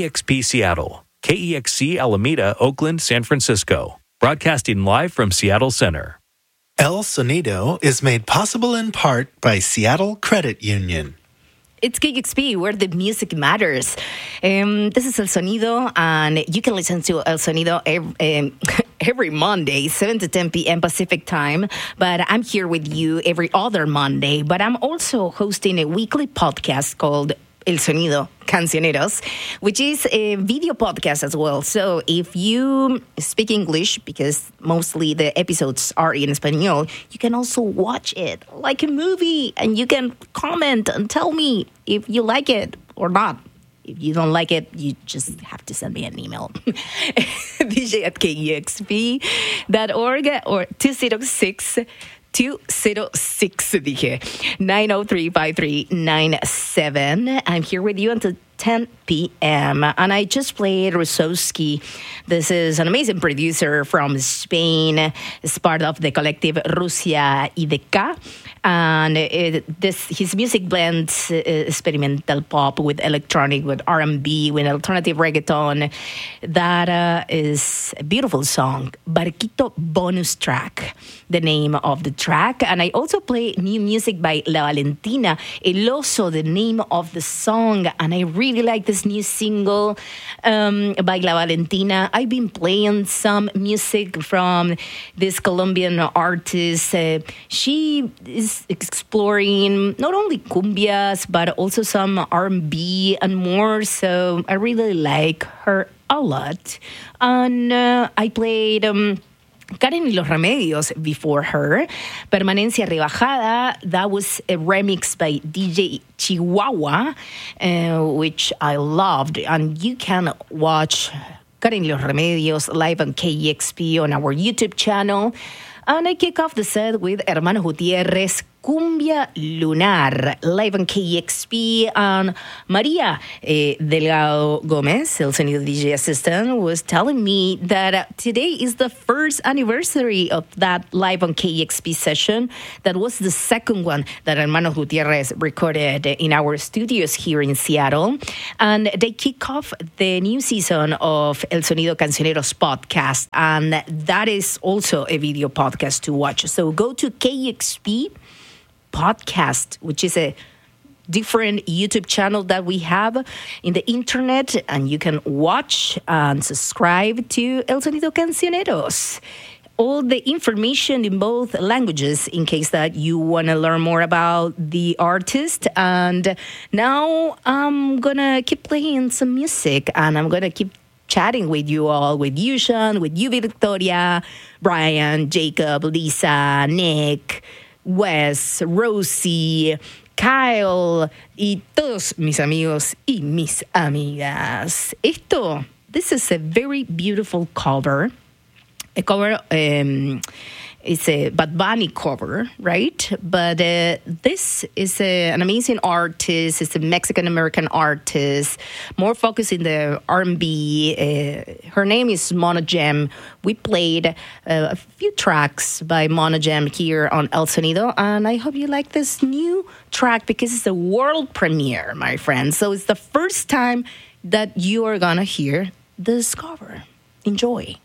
KEXP Seattle, KEXC Alameda, Oakland, San Francisco. Broadcasting live from Seattle Center. El Sonido is made possible in part by Seattle Credit Union. It's KEXP, where the music matters. This is El Sonido, and you can listen to El Sonido every Monday, 7 to 10 p.m. Pacific time. But I'm here with you every other Monday. But I'm also hosting a weekly podcast called El Sonido Cancioneros, which is a video podcast as well. So if you speak English, because mostly the episodes are in Espanol, you can also watch it like a movie, and you can comment and tell me if you like it or not. If you don't like it, you just have to send me an email. dj@kexp.org or 206 dije 903-5397. I'm here with you until 10 p.m. And I just played Rusowski. This is an amazing producer from Spain. It's part of the collective Rusia IDK. And his music blends experimental pop with electronic, with R&B, with alternative reggaeton. That is a beautiful song. Barquito bonus track, the name of the track. And I also play new music by La Valentina, El Oso, the name of the song. And I really like this new single by La Valentina. I've been playing some music from this Colombian artist. She is exploring not only cumbias, but also some R&B and more. So I really like her a lot. And I played Karen y los Remedios before her. Permanencia Rebajada, that was a remix by DJ Chihuahua, which I loved. And you can watch Karen y los Remedios live on KEXP on our YouTube channel. And I kick off the set with Hermano Gutierrez, Cumbia Lunar, live on KEXP. And Maria Delgado Gomez, El Sonido DJ assistant, was telling me that today is the first anniversary of that live on KEXP session. That was the second one that Hermano Gutierrez recorded in our studios here in Seattle. And they kick off the new season of El Sonido Cancioneros podcast. And that is also a video podcast to watch. So go to KEXP podcast, which is a different YouTube channel that we have in the internet, and you can watch and subscribe to El Sonido Cancioneros. All the information in both languages in case that you want to learn more about the artist. And now I'm gonna keep playing some music, and I'm gonna keep chatting with you all, with you, Sean, with you, Victoria, Brian, Jacob, Lisa, Nick, Wes, Rosie, Kyle y todos mis amigos y mis amigas. This is a very beautiful cover. A cover, it's a Bad Bunny cover, right? But this is an amazing artist. It's a Mexican-American artist, more focused in the R&B. Her name is Monogem. We played a few tracks by Monogem here on El Sonido, and I hope you like this new track because it's a world premiere, my friends. So it's the first time that you are going to hear this cover. Enjoy.